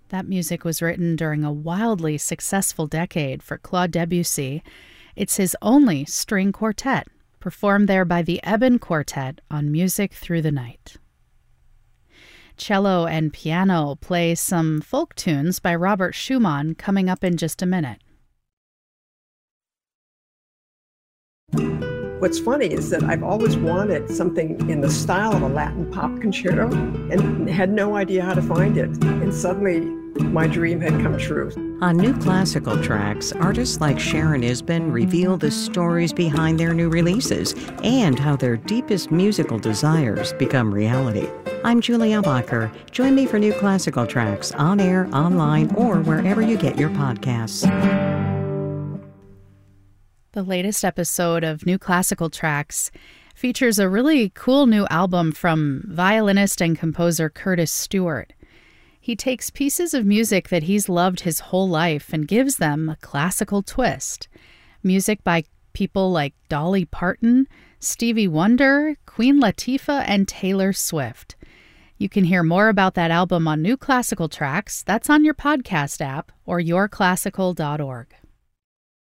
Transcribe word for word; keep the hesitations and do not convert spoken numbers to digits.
That music was written during a wildly successful decade for Claude Debussy. It's his only string quartet, performed there by the Eben Quartet on Music Through the Night. Cello and piano play some folk tunes by Robert Schumann coming up in just a minute. What's funny is that I've always wanted something in the style of a Latin pop concerto and had no idea how to find it. And suddenly, my dream had come true. On New Classical Tracks, artists like Sharon Isbin reveal the stories behind their new releases and how their deepest musical desires become reality. I'm Julia Bacher. Join me for New Classical Tracks on air, online, or wherever you get your podcasts. The latest episode of New Classical Tracks features a really cool new album from violinist and composer Curtis Stewart. He takes pieces of music that he's loved his whole life and gives them a classical twist. Music by people like Dolly Parton, Stevie Wonder, Queen Latifah, and Taylor Swift. You can hear more about that album on New Classical Tracks. That's on your podcast app or your classical dot org.